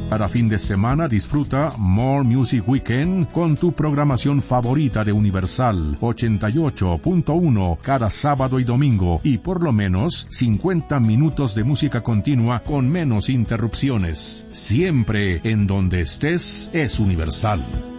Para fin de semana disfruta More Music Weekend con tu programación favorita de Universal 88.1 cada sábado y domingo, y por lo menos 50 minutos de música continua con menos interrupciones. Siempre en donde estés es Universal.